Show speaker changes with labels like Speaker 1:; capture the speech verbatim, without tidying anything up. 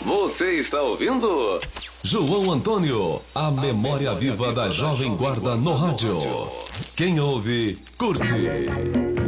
Speaker 1: Você está ouvindo?
Speaker 2: João Antônio, a memória viva da Jovem Guarda no rádio. Quem ouve, curte.